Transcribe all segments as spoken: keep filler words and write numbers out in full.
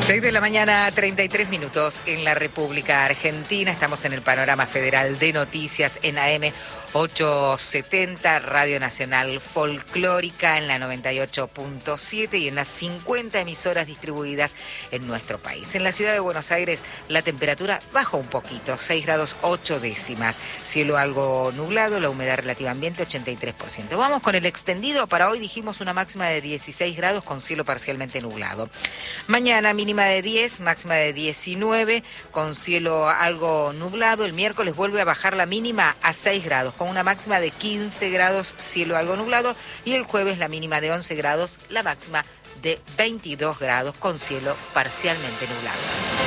seis de la mañana, treinta y tres minutos en la República Argentina. Estamos en el panorama federal de noticias en A M ochocientos setenta, Radio Nacional Folclórica en la noventa y ocho punto siete y en las cincuenta emisoras distribuidas en nuestro país. En la ciudad de Buenos Aires la temperatura bajó un poquito, seis grados ocho décimas. Cielo algo nublado, la humedad relativa ambiente ochenta y tres por ciento. Vamos con el extendido. Para hoy dijimos una máxima de dieciséis grados con cielo parcialmente nublado. Mañana mínima de diez, máxima de diecinueve, con cielo algo nublado. El miércoles vuelve a bajar la mínima a seis grados, con una máxima de quince grados, cielo algo nublado. Y el jueves la mínima de once grados, la máxima de veintidós grados, con cielo parcialmente nublado.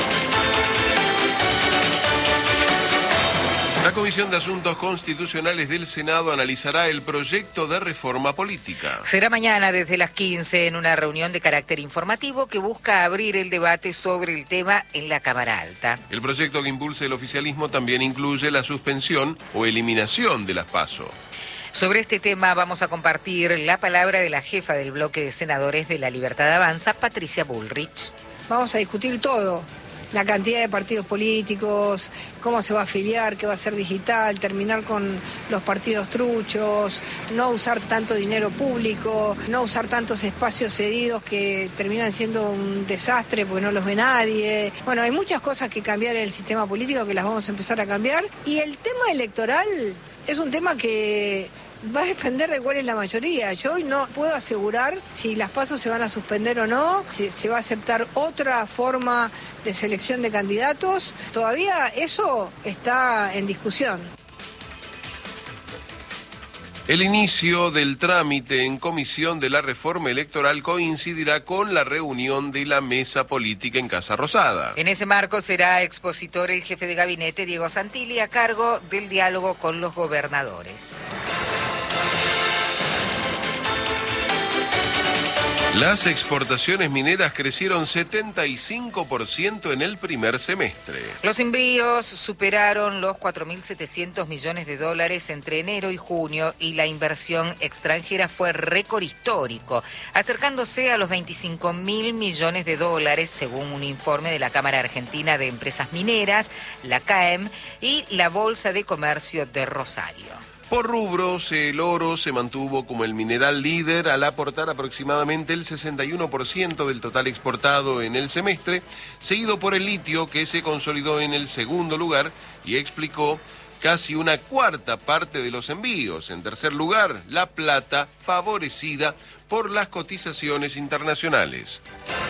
La Comisión de Asuntos Constitucionales del Senado analizará el proyecto de reforma política. Será mañana desde las quince en una reunión de carácter informativo que busca abrir el debate sobre el tema en la Cámara Alta. El proyecto que impulsa el oficialismo también incluye la suspensión o eliminación de las PASO. Sobre este tema vamos a compartir la palabra de la jefa del bloque de senadores de La Libertad Avanza, Patricia Bullrich. Vamos a discutir todo. La cantidad de partidos políticos, cómo se va a afiliar, qué va a ser digital, terminar con los partidos truchos, no usar tanto dinero público, no usar tantos espacios cedidos que terminan siendo un desastre porque no los ve nadie. Bueno, hay muchas cosas que cambiar en el sistema político que las vamos a empezar a cambiar. Y el tema electoral es un tema que va a depender de cuál es la mayoría. Yo hoy no puedo asegurar si las PASO se van a suspender o no, si se va a aceptar otra forma de selección de candidatos. Todavía eso está en discusión. El inicio del trámite en comisión de la reforma electoral coincidirá con la reunión de la mesa política en Casa Rosada. En ese marco será expositor el jefe de gabinete, Diego Santilli, a cargo del diálogo con los gobernadores. Las exportaciones mineras crecieron setenta y cinco por ciento en el primer semestre. Los envíos superaron los cuatro mil setecientos millones de dólares entre enero y junio y la inversión extranjera fue récord histórico, acercándose a los veinticinco mil millones de dólares, según un informe de la Cámara Argentina de Empresas Mineras, la C A E M, y la Bolsa de Comercio de Rosario. Por rubros, el oro se mantuvo como el mineral líder al aportar aproximadamente el sesenta y uno por ciento del total exportado en el semestre, seguido por el litio, que se consolidó en el segundo lugar y explicó casi una cuarta parte de los envíos. En tercer lugar, la plata, favorecida por las cotizaciones internacionales.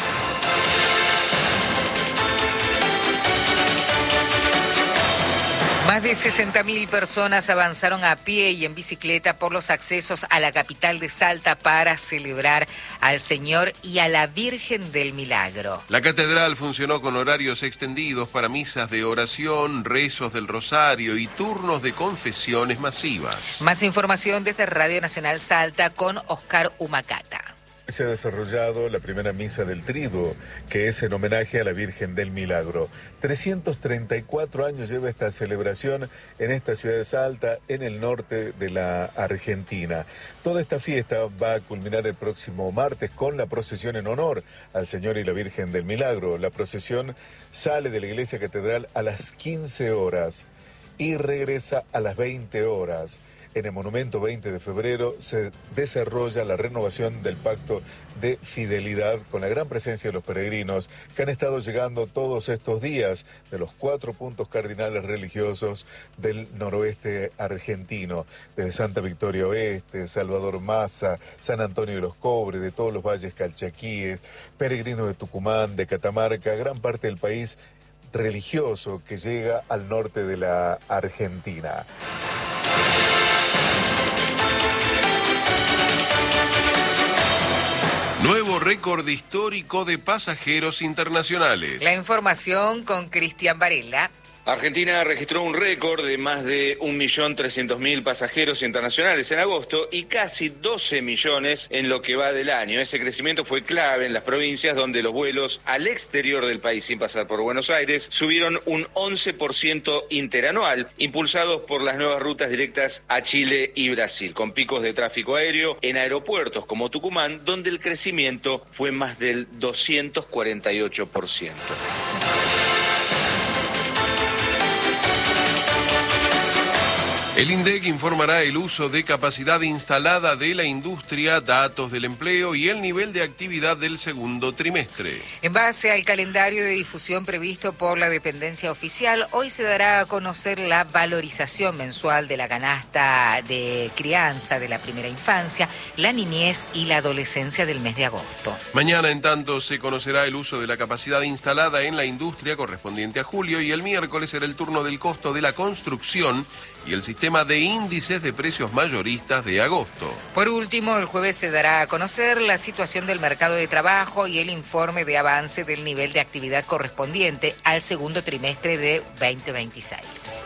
Más de sesenta mil personas avanzaron a pie y en bicicleta por los accesos a la capital de Salta para celebrar al Señor y a la Virgen del Milagro. La catedral funcionó con horarios extendidos para misas de oración, rezos del rosario y turnos de confesiones masivas. Más información desde Radio Nacional Salta con Oscar Humacata. Se ha desarrollado la primera misa del Triduo, que es en homenaje a la Virgen del Milagro. trescientos treinta y cuatro años lleva esta celebración en esta ciudad de Salta, en el norte de la Argentina. Toda esta fiesta va a culminar el próximo martes con la procesión en honor al Señor y la Virgen del Milagro. La procesión sale de la iglesia catedral a las quince horas y regresa a las veinte horas. En el monumento veinte de febrero se desarrolla la renovación del pacto de fidelidad con la gran presencia de los peregrinos que han estado llegando todos estos días de los cuatro puntos cardinales religiosos del noroeste argentino, desde Santa Victoria Oeste, Salvador Maza, San Antonio de los Cobres, de todos los valles calchaquíes, peregrinos de Tucumán, de Catamarca, gran parte del país religioso que llega al norte de la Argentina. Nuevo récord histórico de pasajeros internacionales. La información con Cristian Varela. Argentina registró un récord de más de un millón trescientos mil pasajeros internacionales en agosto y casi doce millones en lo que va del año. Ese crecimiento fue clave en las provincias donde los vuelos al exterior del país sin pasar por Buenos Aires subieron un once por ciento interanual, impulsados por las nuevas rutas directas a Chile y Brasil, con picos de tráfico aéreo en aeropuertos como Tucumán, donde el crecimiento fue más del doscientos cuarenta y ocho por ciento. El INDEC informará el uso de capacidad instalada de la industria, datos del empleo y el nivel de actividad del segundo trimestre. En base al calendario de difusión previsto por la dependencia oficial, hoy se dará a conocer la valorización mensual de la canasta de crianza de la primera infancia, la niñez y la adolescencia del mes de agosto. Mañana, en tanto, se conocerá el uso de la capacidad instalada en la industria correspondiente a julio y el miércoles será el turno del costo de la construcción y el sistema de índices de precios mayoristas de agosto. Por último, el jueves se dará a conocer la situación del mercado de trabajo y el informe de avance del nivel de actividad correspondiente al segundo trimestre de veinte veintiséis.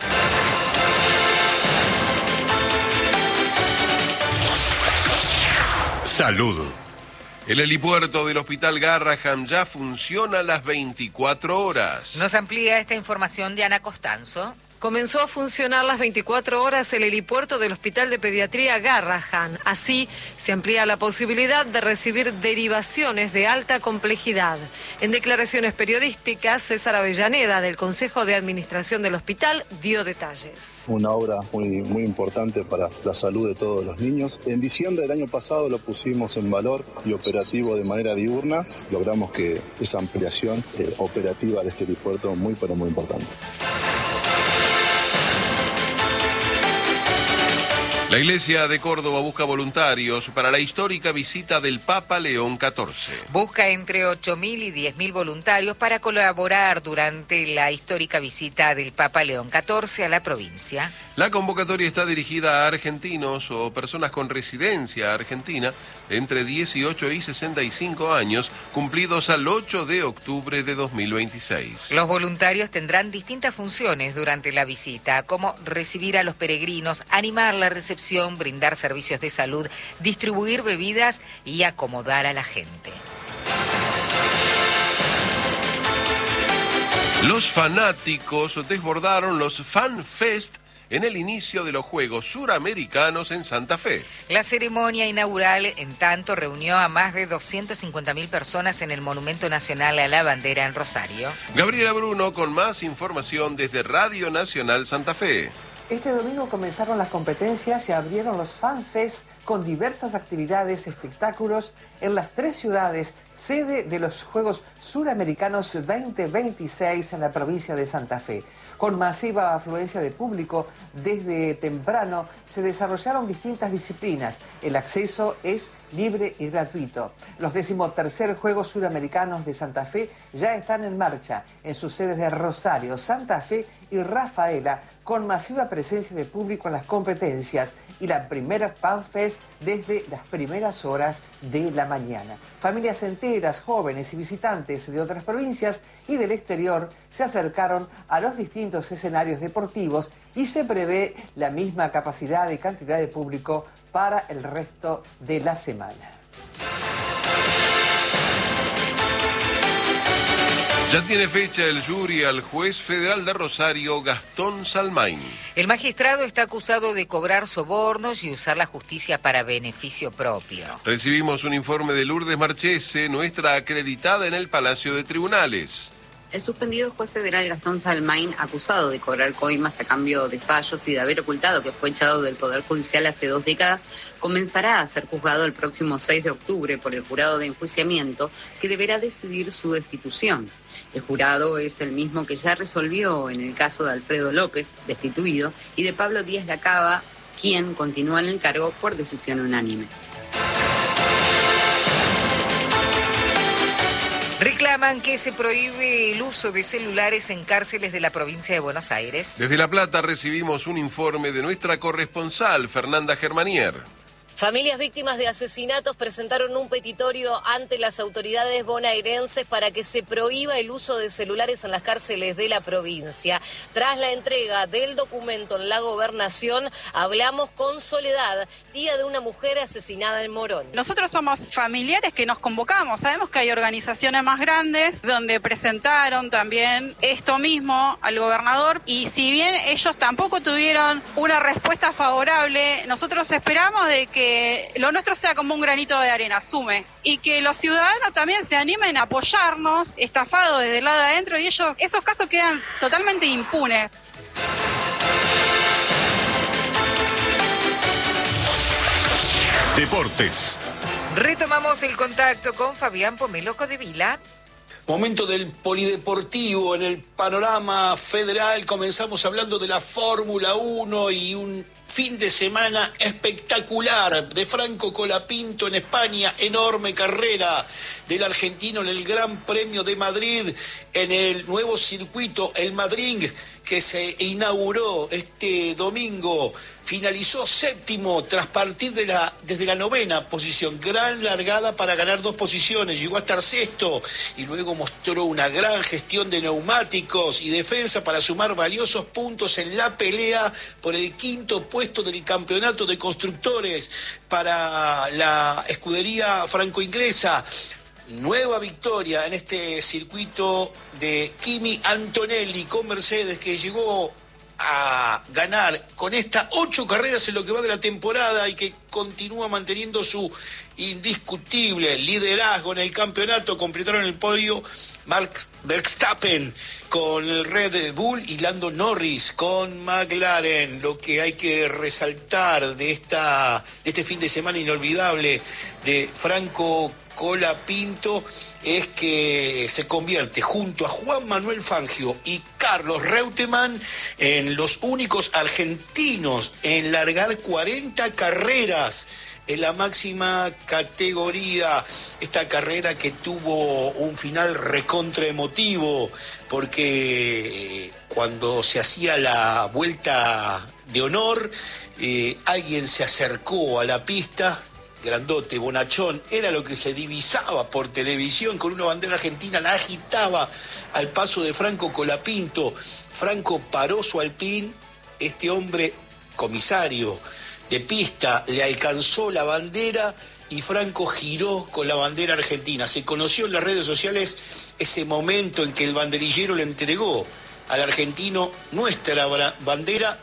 Salud. El helipuerto del Hospital Garrahan ya funciona las veinticuatro horas. Nos amplía esta información Diana Costanzo. Comenzó a funcionar las veinticuatro horas el helipuerto del Hospital de Pediatría Garrahan. Así se amplía la posibilidad de recibir derivaciones de alta complejidad. En declaraciones periodísticas, César Avellaneda, del Consejo de Administración del hospital, dio detalles. Una obra muy, muy importante para la salud de todos los niños. En diciembre del año pasado lo pusimos en valor y operativo de manera diurna. Logramos que esa ampliación eh, operativa de este helipuerto muy, pero muy importante. La Iglesia de Córdoba busca voluntarios para la histórica visita del Papa León catorce. Busca entre ocho mil y diez mil voluntarios para colaborar durante la histórica visita del Papa León catorce a la provincia. La convocatoria está dirigida a argentinos o personas con residencia argentina entre dieciocho y sesenta y cinco años, cumplidos al ocho de octubre de dos mil veintiséis. Los voluntarios tendrán distintas funciones durante la visita, como recibir a los peregrinos, animar la recepción, brindar servicios de salud, distribuir bebidas y acomodar a la gente. Los fanáticos desbordaron los Fan Fest en el inicio de los Juegos Suramericanos en Santa Fe. La ceremonia inaugural, en tanto, reunió a más de doscientas cincuenta mil personas en el Monumento Nacional a la Bandera en Rosario. Gabriela Bruno con más información desde Radio Nacional Santa Fe. Este domingo comenzaron las competencias y abrieron los Fan Fest con diversas actividades, espectáculos en las tres ciudades, sede de los Juegos Suramericanos veinte veintiséis en la provincia de Santa Fe. Con masiva afluencia de público, desde temprano se desarrollaron distintas disciplinas. El acceso es libre y gratuito. Los decimotercer Juegos Suramericanos de Santa Fe ya están en marcha en sus sedes de Rosario, Santa Fe y Rafaela, con masiva presencia de público en las competencias y la primera Fan Fest desde las primeras horas de la mañana. Familias enteras, jóvenes y visitantes de otras provincias y del exterior se acercaron a los distintos escenarios deportivos y se prevé la misma capacidad y cantidad de público para el resto de la semana. Ya tiene fecha el jury al juez federal de Rosario, Gastón Salmain. El magistrado está acusado de cobrar sobornos y usar la justicia para beneficio propio. Recibimos un informe de Lourdes Marchese, nuestra acreditada en el Palacio de Tribunales. El suspendido juez federal Gastón Salmain, acusado de cobrar coimas a cambio de fallos y de haber ocultado que fue echado del Poder Judicial hace dos décadas, comenzará a ser juzgado el próximo seis de octubre por el jurado de enjuiciamiento, que deberá decidir su destitución. El jurado es el mismo que ya resolvió en el caso de Alfredo López, destituido, y de Pablo Díaz Lacaba, quien continúa en el cargo por decisión unánime. Reclaman que se prohíbe el uso de celulares en cárceles de la provincia de Buenos Aires. Desde La Plata recibimos un informe de nuestra corresponsal, Fernanda Germanier. Familias víctimas de asesinatos presentaron un petitorio ante las autoridades bonaerenses para que se prohíba el uso de celulares en las cárceles de la provincia. Tras la entrega del documento en la gobernación, hablamos con Soledad, tía de una mujer asesinada en Morón. Nosotros somos familiares que nos convocamos, sabemos que hay organizaciones más grandes donde presentaron también esto mismo al gobernador, y si bien ellos tampoco tuvieron una respuesta favorable, nosotros esperamos de que Que lo nuestro sea como un granito de arena, sume, y que los ciudadanos también se animen a apoyarnos, estafados desde el lado de adentro, y ellos, esos casos quedan totalmente impunes. Deportes. Retomamos el contacto con Fabián Pomelo Codevila. Momento del polideportivo en el panorama federal. Comenzamos hablando de la Fórmula uno y un fin de semana espectacular de Franco Colapinto en España, enorme carrera del argentino en el Gran Premio de Madrid, en el nuevo circuito, el Madrid, que se inauguró este domingo. Finalizó séptimo tras partir de la, desde la novena posición, gran largada para ganar dos posiciones, llegó a estar sexto y luego mostró una gran gestión de neumáticos y defensa para sumar valiosos puntos en la pelea por el quinto puesto del campeonato de constructores para la escudería franco-inglesa. Nueva victoria en este circuito de Kimi Antonelli con Mercedes, que llegó a ganar con esta ocho carreras en lo que va de la temporada y que continúa manteniendo su indiscutible liderazgo en el campeonato. Completaron el podio Max Verstappen con el Red Bull y Lando Norris con McLaren. Lo que hay que resaltar de, esta, de este fin de semana inolvidable de Franco Colapinto es que se convierte junto a Juan Manuel Fangio y Carlos Reutemann en los únicos argentinos en largar cuarenta carreras en la máxima categoría. Esta carrera que tuvo un final recontra emotivo, porque cuando se hacía la vuelta de honor, eh, alguien se acercó a la pista, grandote, bonachón, era lo que se divisaba por televisión, con una bandera argentina, la agitaba al paso de Franco Colapinto. Franco paró su Alpine, este hombre comisario de pista le alcanzó la bandera y Franco giró con la bandera argentina. Se conoció en las redes sociales ese momento en que el banderillero le entregó al argentino nuestra bandera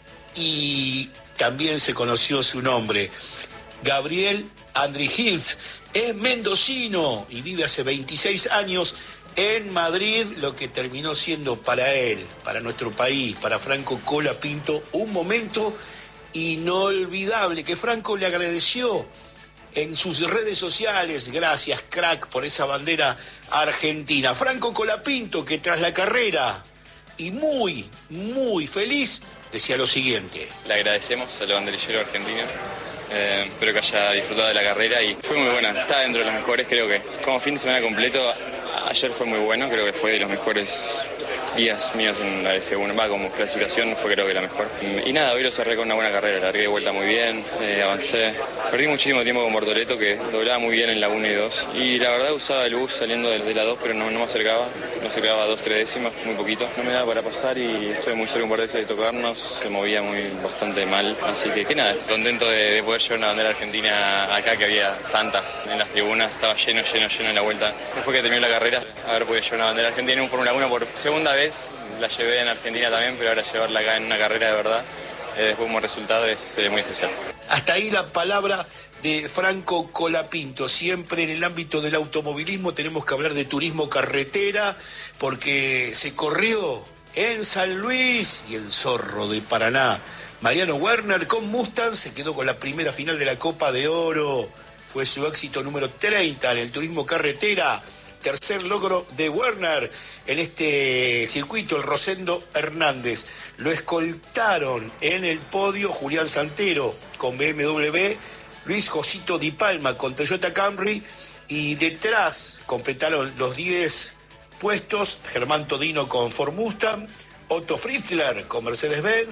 y también se conoció su nombre. Gabriel Andri Hills es mendocino y vive hace veintiséis años en Madrid, lo que terminó siendo para él, para nuestro país, para Franco Colapinto, un momento inolvidable que Franco le agradeció en sus redes sociales. Gracias, crack, por esa bandera argentina. Franco Colapinto, que tras la carrera y muy, muy feliz, decía lo siguiente: le agradecemos al banderillero argentino. Eh, espero que haya disfrutado de la carrera y fue muy buena, está dentro de los mejores, creo que como fin de semana completo, ayer fue muy bueno, creo que fue de los mejores días míos en la F uno, va, como clasificación fue creo que la mejor. Y nada, hoy lo cerré con una buena carrera, largué de vuelta muy bien, eh, avancé, perdí muchísimo tiempo con Bortoleto, que doblaba muy bien en la uno y dos, y la verdad usaba el bus saliendo de, de la dos, pero no, no me acercaba, me acercaba a dos, tres décimas, muy poquito, no me daba para pasar y estuve muy cerca un par de veces de tocarnos, se movía muy bastante mal, así que que nada, contento de, de poder llevar una bandera argentina acá, que había tantas en las tribunas, estaba lleno, lleno, lleno en la vuelta. Después que terminó la carrera, haber podido llevar una bandera argentina en un Fórmula uno por segunda vez. La llevé en Argentina también, pero ahora llevarla acá en una carrera de verdad, eh, después como resultado, es eh, muy especial. Hasta ahí la palabra de Franco Colapinto. Siempre en el ámbito del automovilismo tenemos que hablar de turismo carretera, porque se corrió en San Luis y el Zorro de Paraná. Mariano Werner con Mustang se quedó con la primera final de la Copa de Oro. Fue su éxito número treinta en el turismo carretera. Tercer logro de Werner en este circuito, el Rosendo Hernández. Lo escoltaron en el podio Julián Santero con B M W, Luis Josito Di Palma con Toyota Camry y detrás completaron los diez puestos Germán Todino con Ford Mustang, Otto Fritzler con Mercedes-Benz,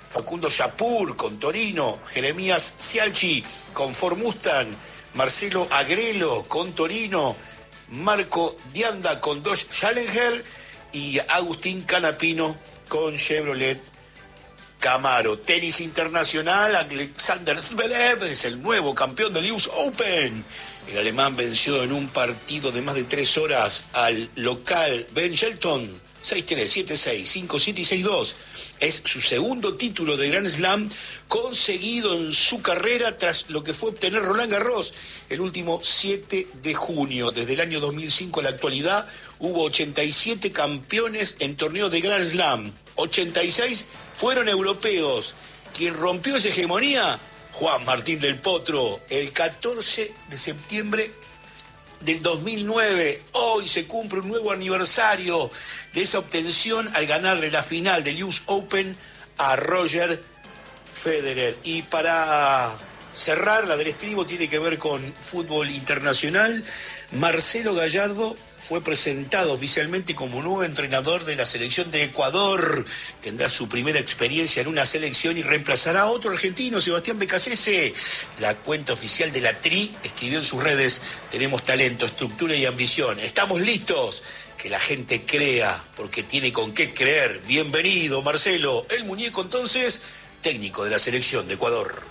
Facundo Yapur con Torino, Jeremías Cialchi con Ford Mustang, Marcelo Agrelo con Torino, Marco Dianda con Dodge Challenger y Agustín Canapino con Chevrolet Camaro. Tenis internacional, Alexander Zverev es el nuevo campeón del U S Open. El alemán venció en un partido de más de tres horas al local Ben Shelton, seis tres, siete seis, cinco siete y seis dos. Es su segundo título de Grand Slam conseguido en su carrera tras lo que fue obtener Roland Garros el último siete de junio. Desde el año dos mil cinco a la actualidad hubo ochenta y siete campeones en torneos de Grand Slam. ochenta y seis fueron europeos. Quien rompió esa hegemonía, Juan Martín del Potro, el catorce de septiembre del dos mil nueve. Hoy se cumple un nuevo aniversario de esa obtención al ganarle la final del U S Open a Roger Federer. Y para cerrar, la del estribo tiene que ver con fútbol internacional. Marcelo Gallardo fue presentado oficialmente como nuevo entrenador de la selección de Ecuador. Tendrá su primera experiencia en una selección y reemplazará a otro argentino, Sebastián Becasese. La cuenta oficial de la Tri escribió en sus redes: tenemos talento, estructura y ambición. Estamos listos. Que la gente crea, porque tiene con qué creer. Bienvenido, Marcelo. El muñeco, entonces, técnico de la selección de Ecuador.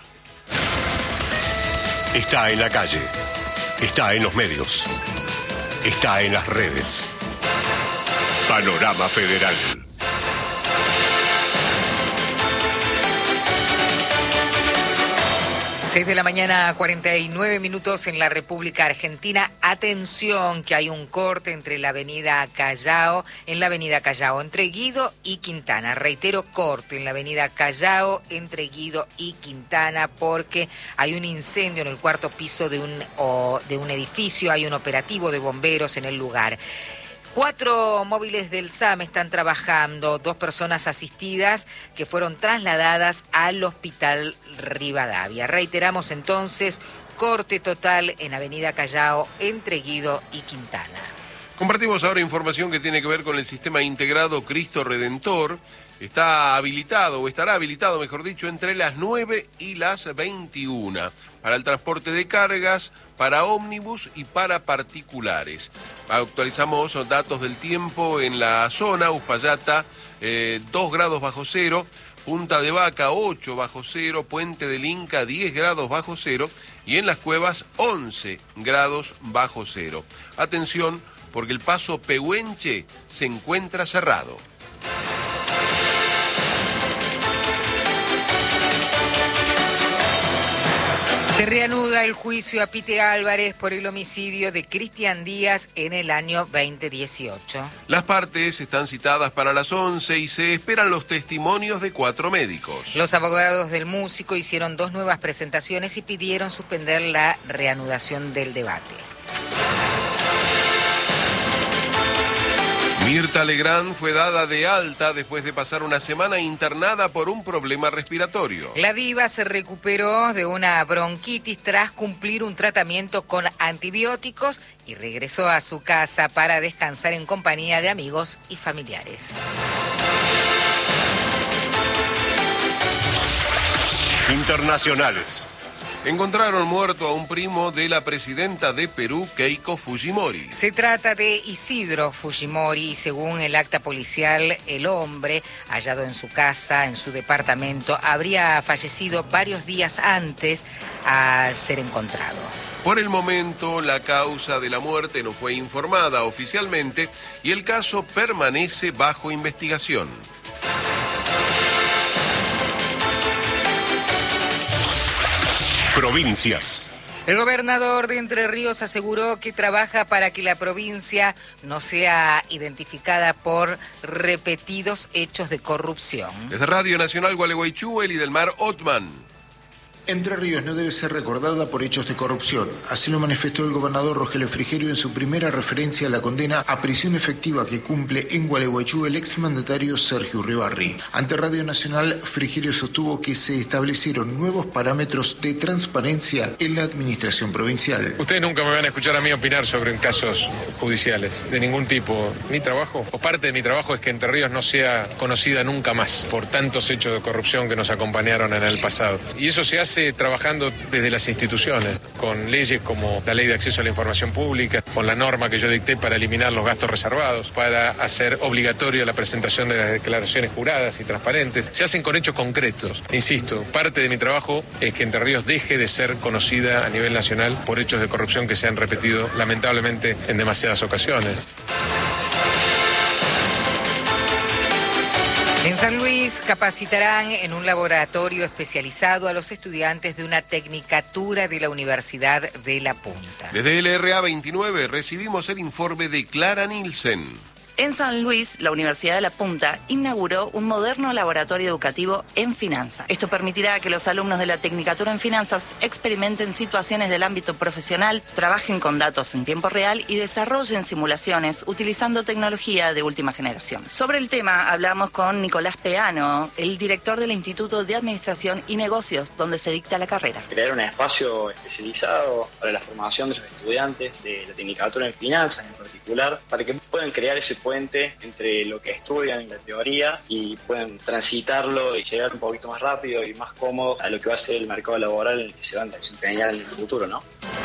Está en la calle. Está en los medios. Está en las redes. Panorama Federal. seis de la mañana, cuarenta y nueve minutos en la República Argentina. Atención, que hay un corte entre la avenida Callao, en la avenida Callao, entre Guido y Quintana. Reitero, corte en la avenida Callao, entre Guido y Quintana, porque hay un incendio en el cuarto piso de un, o, de un edificio. Hay un operativo de bomberos en el lugar. Cuatro móviles del S A M están trabajando, dos personas asistidas que fueron trasladadas al Hospital Rivadavia. Reiteramos entonces, corte total en Avenida Callao entre Guido y Quintana. Compartimos ahora información que tiene que ver con el sistema integrado Cristo Redentor. Está habilitado, o estará habilitado, mejor dicho, entre las nueve y las veintiuna, para el transporte de cargas, para ómnibus y para particulares. Actualizamos datos del tiempo en la zona: Uspallata, eh, dos grados bajo cero, Punta de Vaca, ocho bajo cero, Puente del Inca, diez grados bajo cero, y en las Cuevas, once grados bajo cero. Atención, porque el paso Pehuenche se encuentra cerrado. Se reanuda el juicio a Pite Álvarez por el homicidio de Cristian Díaz en el año veinte dieciocho. Las partes están citadas para las once y se esperan los testimonios de cuatro médicos. Los abogados del músico hicieron dos nuevas presentaciones y pidieron suspender la reanudación del debate. Mirta Legrand fue dada de alta después de pasar una semana internada por un problema respiratorio. La diva se recuperó de una bronquitis tras cumplir un tratamiento con antibióticos y regresó a su casa para descansar en compañía de amigos y familiares. Internacionales. Encontraron muerto a un primo de la presidenta de Perú, Keiko Fujimori. Se trata de Isidro Fujimori y según el acta policial, el hombre, hallado en su casa, en su departamento, habría fallecido varios días antes a ser encontrado. Por el momento, la causa de la muerte no fue informada oficialmente y el caso permanece bajo investigación. Provincias. El gobernador de Entre Ríos aseguró que trabaja para que la provincia no sea identificada por repetidos hechos de corrupción. Desde Radio Nacional Gualeguaychú, Eli del Mar Otman. Entre Ríos no debe ser recordada por hechos de corrupción. Así lo manifestó el gobernador Rogelio Frigerio en su primera referencia a la condena a prisión efectiva que cumple en Gualeguaychú el exmandatario Sergio Uribarri. Ante Radio Nacional, Frigerio sostuvo que se establecieron nuevos parámetros de transparencia en la administración provincial. Ustedes nunca me van a escuchar a mí opinar sobre casos judiciales de ningún tipo. Mi trabajo, o parte de mi trabajo, es que Entre Ríos no sea conocida nunca más por tantos hechos de corrupción que nos acompañaron en el pasado. Y eso se hace trabajando desde las instituciones, con leyes como la Ley de Acceso a la Información Pública, con la norma que yo dicté para eliminar los gastos reservados, para hacer obligatoria la presentación de las declaraciones juradas y transparentes. Se hacen con hechos concretos. Insisto, parte de mi trabajo es que Entre Ríos deje de ser conocida a nivel nacional por hechos de corrupción que se han repetido lamentablemente en demasiadas ocasiones. En San Luis capacitarán en un laboratorio especializado a los estudiantes de una tecnicatura de la Universidad de La Punta. Desde L R A veintinueve recibimos el informe de Clara Nielsen. En San Luis, la Universidad de La Punta inauguró un moderno laboratorio educativo en finanzas. Esto permitirá que los alumnos de la Tecnicatura en Finanzas experimenten situaciones del ámbito profesional, trabajen con datos en tiempo real y desarrollen simulaciones utilizando tecnología de última generación. Sobre el tema hablamos con Nicolás Peano, el director del Instituto de Administración y Negocios, donde se dicta la carrera. Crear un espacio especializado para la formación de los estudiantes de la Tecnicatura en Finanzas en particular, para que puedan crear ese puente entre lo que estudian en la teoría y pueden transitarlo y llegar un poquito más rápido y más cómodo a lo que va a ser el mercado laboral en el que se van a desempeñar en el futuro, ¿no?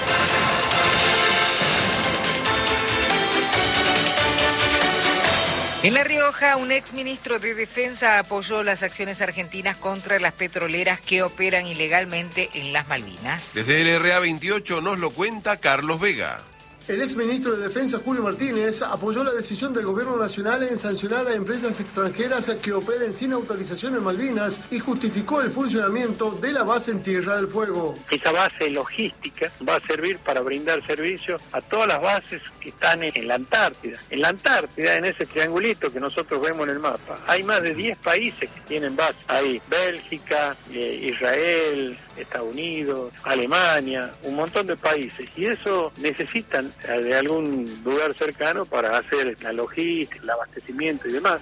En La Rioja, un exministro de Defensa apoyó las acciones argentinas contra las petroleras que operan ilegalmente en las Malvinas. Desde L R A veintiocho nos lo cuenta Carlos Vega. El exministro de Defensa, Julio Martínez, apoyó la decisión del Gobierno Nacional en sancionar a empresas extranjeras que operen sin autorización en Malvinas y justificó el funcionamiento de la base en Tierra del Fuego. Esa base logística va a servir para brindar servicio a todas las bases que están en la Antártida. En la Antártida, en ese triangulito que nosotros vemos en el mapa, hay más de diez países que tienen base. Hay Bélgica, eh, Israel, Estados Unidos, Alemania, un montón de países. Y eso necesitan de algún lugar cercano para hacer la logística, el abastecimiento y demás.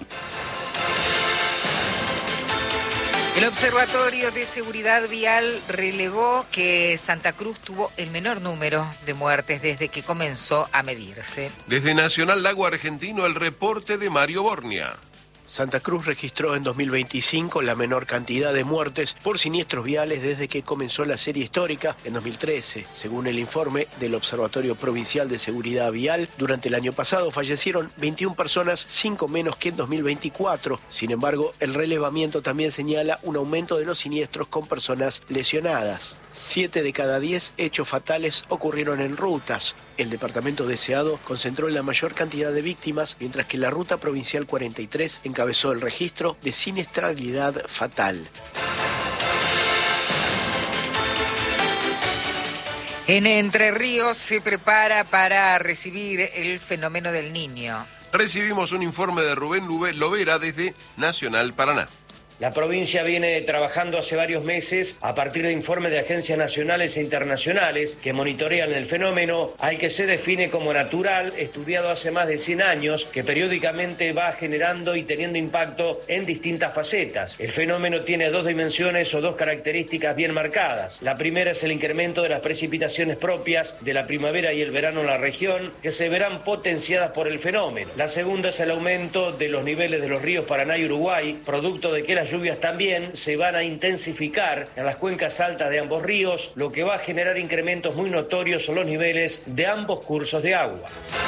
El Observatorio de Seguridad Vial relevó que Santa Cruz tuvo el menor número de muertes desde que comenzó a medirse. Desde Nacional Lago Argentino, el reporte de Mario Bornia. Santa Cruz registró en dos mil veinticinco la menor cantidad de muertes por siniestros viales desde que comenzó la serie histórica en dos mil trece. Según el informe del Observatorio Provincial de Seguridad Vial, durante el año pasado fallecieron veintiuna personas, cinco menos que en dos mil veinticuatro. Sin embargo, el relevamiento también señala un aumento de los siniestros con personas lesionadas. Siete de cada diez hechos fatales ocurrieron en rutas. El departamento deseado concentró la mayor cantidad de víctimas, mientras que la ruta provincial cuarenta y tres encabezó el registro de siniestralidad fatal. En Entre Ríos se prepara para recibir el fenómeno del Niño. Recibimos un informe de Rubén Lovera desde Nacional Paraná. La provincia viene trabajando hace varios meses a partir de informes de agencias nacionales e internacionales que monitorean el fenómeno, al que se define como natural, estudiado hace más de cien años, que periódicamente va generando y teniendo impacto en distintas facetas. El fenómeno tiene dos dimensiones o dos características bien marcadas. La primera es el incremento de las precipitaciones propias de la primavera y el verano en la región, que se verán potenciadas por el fenómeno. La segunda es el aumento de los niveles de los ríos Paraná y Uruguay, producto de que las lluvias también se van a intensificar en las cuencas altas de ambos ríos, lo que va a generar incrementos muy notorios en los niveles de ambos cursos de agua.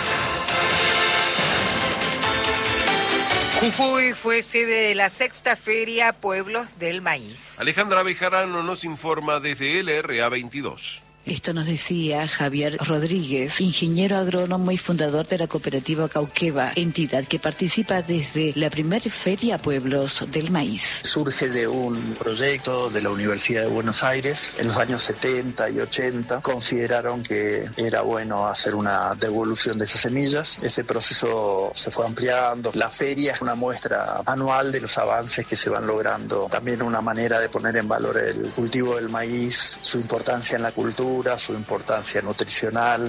Jujuy fue sede de la sexta feria Pueblos del Maíz. Alejandra Bejarano nos informa desde L R A veintidós. Esto nos decía Javier Rodríguez, ingeniero agrónomo y fundador de la cooperativa Cauqueva, entidad que participa desde la primera Feria Pueblos del Maíz. Surge de un proyecto de la Universidad de Buenos Aires. En los años setenta y ochenta consideraron que era bueno hacer una devolución de esas semillas. Ese proceso se fue ampliando. La feria es una muestra anual de los avances que se van logrando. También una manera de poner en valor el cultivo del maíz, su importancia en la cultura, su importancia nutricional.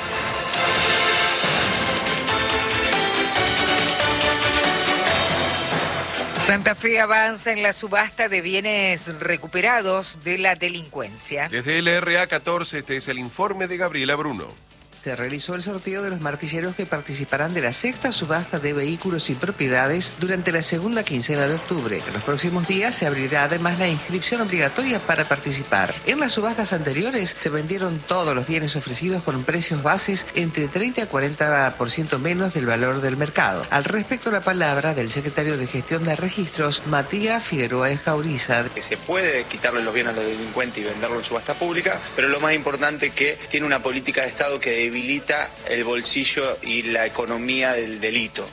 Santa Fe avanza en la subasta de bienes recuperados de la delincuencia. Desde el R A catorce, este es el informe de Gabriela Bruno. Se realizó el sorteo de los martilleros que participarán de la sexta subasta de vehículos y propiedades durante la segunda quincena de octubre. En los próximos días se abrirá además la inscripción obligatoria para participar. En las subastas anteriores se vendieron todos los bienes ofrecidos con precios bases entre treinta a cuarenta por ciento menos del valor del mercado. Al respecto, la palabra del secretario de Gestión de Registros, Matías Figueroa Escauriza. Se puede quitarle los bienes a los delincuentes y venderlo en subasta pública, pero lo más importante es que tiene una política de Estado que debilita el bolsillo y la economía del delito.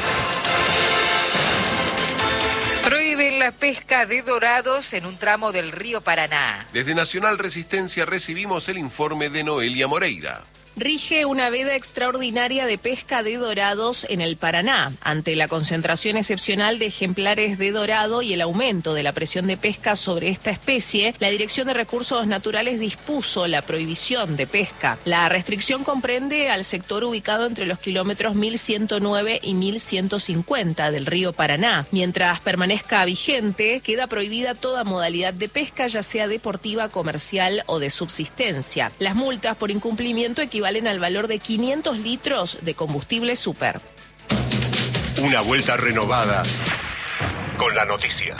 Prohíben la pesca de dorados en un tramo del río Paraná. Desde Nacional Resistencia recibimos el informe de Noelia Moreira. Rige una veda extraordinaria de pesca de dorados en el Paraná. Ante la concentración excepcional de ejemplares de dorado y el aumento de la presión de pesca sobre esta especie, la Dirección de Recursos Naturales dispuso la prohibición de pesca. La restricción comprende al sector ubicado entre los kilómetros mil ciento nueve y mil ciento cincuenta del río Paraná. Mientras permanezca vigente, queda prohibida toda modalidad de pesca, ya sea deportiva, comercial o de subsistencia. Las multas por incumplimiento equivalen al valor de quinientos litros de combustible super. Una vuelta renovada con la noticia.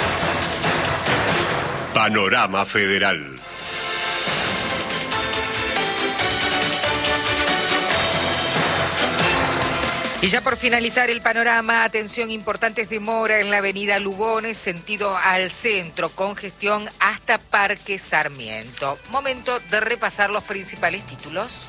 Panorama Federal. Y ya por finalizar el panorama, atención, importantes demora en la avenida Lugones, sentido al centro, congestión hasta Parque Sarmiento. Momento de repasar los principales títulos.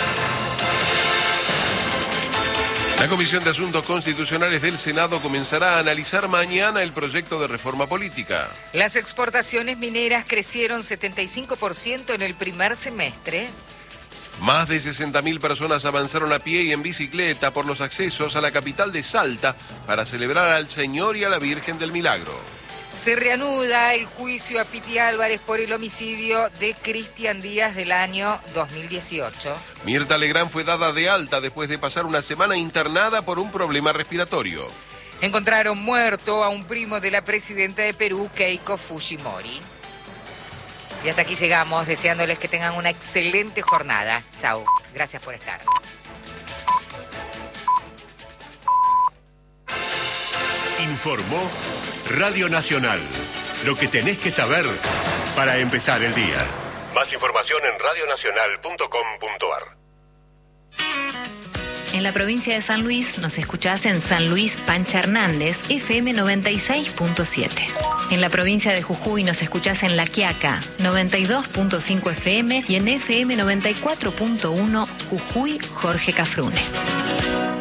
La Comisión de Asuntos Constitucionales del Senado comenzará a analizar mañana el proyecto de reforma política. Las exportaciones mineras crecieron setenta y cinco por ciento en el primer semestre. Más de sesenta mil personas avanzaron a pie y en bicicleta por los accesos a la capital de Salta para celebrar al Señor y a la Virgen del Milagro. Se reanuda el juicio a Piti Álvarez por el homicidio de Cristian Díaz del año dos mil dieciocho. Mirta Legrand fue dada de alta después de pasar una semana internada por un problema respiratorio. Encontraron muerto a un primo de la presidenta de Perú, Keiko Fujimori. Y hasta aquí llegamos, deseándoles que tengan una excelente jornada. Chau, gracias por estar. Informó Radio Nacional. Lo que tenés que saber para empezar el día. Más información en radio nacional punto com punto a r. En la provincia de San Luis nos escuchás en San Luis Pancha Hernández, F M noventa y seis punto siete. En la provincia de Jujuy nos escuchás en La Quiaca, noventa y dos punto cinco F M y en F M noventa y cuatro punto uno Jujuy Jorge Cafrune.